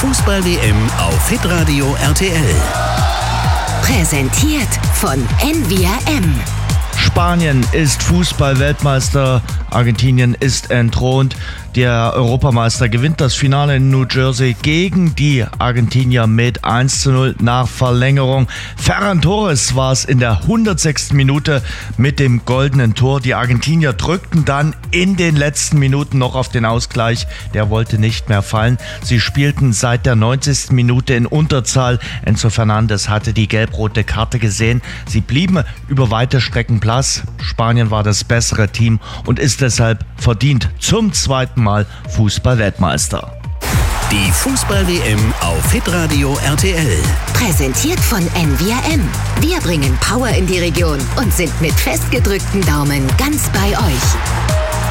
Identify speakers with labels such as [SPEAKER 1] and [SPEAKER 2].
[SPEAKER 1] Fußball-WM auf Hitradio RTL.
[SPEAKER 2] Präsentiert von NVRM.
[SPEAKER 3] Spanien ist Fußball-Weltmeister, Argentinien ist entthront. Der Europameister gewinnt das Finale in New Jersey gegen die Argentinier mit 1:0 nach Verlängerung. Ferran Torres war es in der 106. Minute mit dem goldenen Tor. Die Argentinier drückten dann in den letzten Minuten noch auf den Ausgleich. Der wollte nicht mehr fallen. Sie spielten seit der 90. Minute in Unterzahl. Enzo Fernandes hatte die gelb-rote Karte gesehen. Sie blieben über weite Strecken blass. Spanien war das bessere Team und ist deshalb verdient zum zweiten Mal Fußball-Weltmeister.
[SPEAKER 1] Die Fußball-WM auf Hitradio RTL.
[SPEAKER 2] Präsentiert von NVRM. Wir bringen Power in die Region und sind mit festgedrückten Daumen ganz bei euch.